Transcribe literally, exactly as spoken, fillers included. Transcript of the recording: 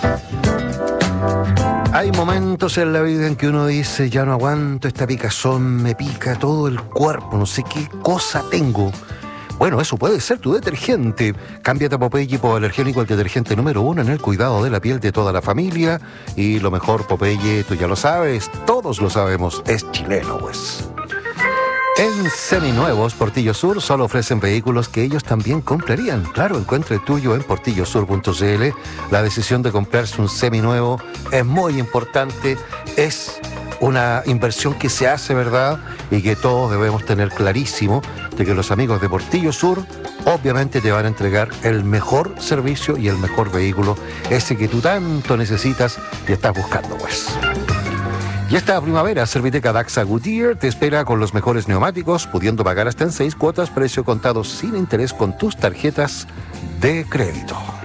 Hay momentos en la vida en que uno dice, ya no aguanto esta picazón, me pica todo el cuerpo, no sé qué cosa tengo. Bueno, eso puede ser tu detergente. Cámbiate a Popeye Hipoalergénico, el detergente número uno en el cuidado de la piel de toda la familia. Y lo mejor, Popeye, tú ya lo sabes, todos lo sabemos, es chileno, pues. En Seminuevos, Portillo Sur solo ofrecen vehículos que ellos también comprarían. Claro, encuentra el tuyo en portillo sur punto c l. La decisión de comprarse un seminuevo es muy importante. Es una inversión que se hace, ¿verdad? Y que todos debemos tener clarísimo de que los amigos de Portillo Sur obviamente te van a entregar el mejor servicio y el mejor vehículo, ese que tú tanto necesitas y estás buscando, pues. Y esta primavera, Serviteca Daxa Goodyear te espera con los mejores neumáticos, pudiendo pagar hasta en seis cuotas, precio contado sin interés con tus tarjetas de crédito.